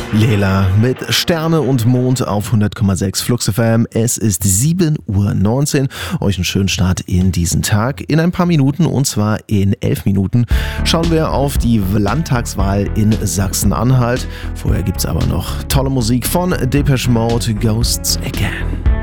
Lela mit Sterne und Mond auf 100,6 Flux FM. Es ist 7:19 Uhr. Euch einen schönen Start in diesen Tag. In ein paar Minuten, und zwar in 11 Minuten, schauen wir auf die Landtagswahl in Sachsen-Anhalt. Vorher gibt's aber noch tolle Musik von Depeche Mode, Ghosts Again.